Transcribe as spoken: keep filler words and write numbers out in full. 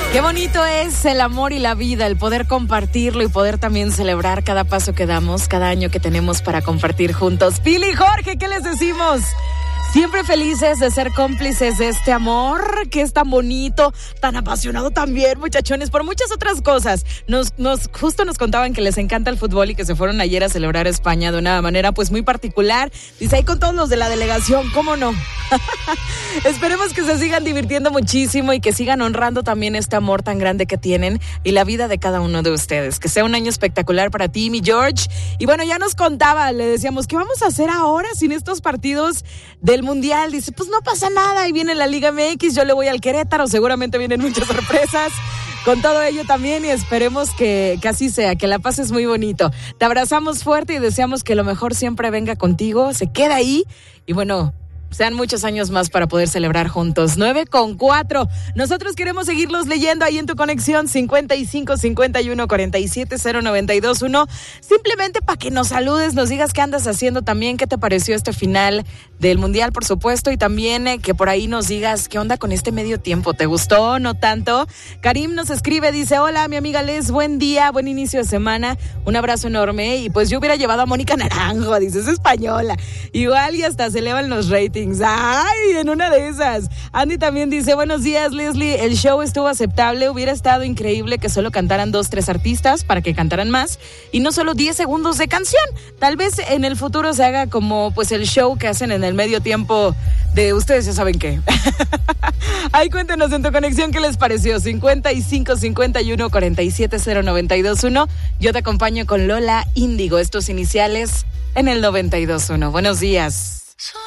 Qué bonito es el amor y la vida, el poder compartirlo y poder también celebrar cada paso que damos, cada año que tenemos para compartir juntos. Pili y Jorge, ¿qué les decimos? Siempre felices de ser cómplices de este amor que es tan bonito, tan apasionado también, muchachones, por muchas otras cosas. Nos, nos, justo nos contaban que les encanta el fútbol y que se fueron ayer a celebrar a España de una manera pues muy particular. Dice, ahí con todos los de la delegación, ¿cómo no? Esperemos que se sigan divirtiendo muchísimo y que sigan honrando también este amor tan grande que tienen y la vida de cada uno de ustedes. Que sea un año espectacular para ti, mi George. Y bueno, ya nos contaba, le decíamos, ¿qué vamos a hacer ahora sin estos partidos del Mundial? Dice, pues no pasa nada, ahí viene la Liga M X, yo le voy al Querétaro, seguramente vienen muchas sorpresas con todo ello también y esperemos que, que así sea, que la pases muy bonito. Te abrazamos fuerte y deseamos que lo mejor siempre venga contigo, se queda ahí y bueno, sean muchos años más para poder celebrar juntos. nueve con cuatro. Nosotros queremos seguirlos leyendo ahí en tu conexión cincuenta y cinco, cincuenta y uno, cuarenta y siete, cero noventa y dos uno. Simplemente para que nos saludes, nos digas qué andas haciendo también, qué te pareció este final del Mundial, por supuesto, y también eh, que por ahí nos digas qué onda con este medio tiempo. ¿Te gustó? ¿No tanto? Karim nos escribe, dice, hola, mi amiga Les, buen día, buen inicio de semana, un abrazo enorme. Y pues yo hubiera llevado a Mónica Naranjo, dice, es española. Igual y hasta se elevan los ratings. Ay, en una de esas. Andy también dice, buenos días, Leslie, el show estuvo aceptable, hubiera estado increíble que solo cantaran dos, tres artistas para que cantaran más y no solo diez segundos de canción. Tal vez en el futuro se haga como pues el show que hacen en el medio tiempo de ustedes ya saben qué. Ahí cuéntenos en tu conexión qué les pareció. cincuenta y cinco, cincuenta y uno, cuarenta y siete, cero noventa y dos uno. Yo te acompaño con Lola Índigo, estos iniciales en el noventa y dos uno. Buenos días.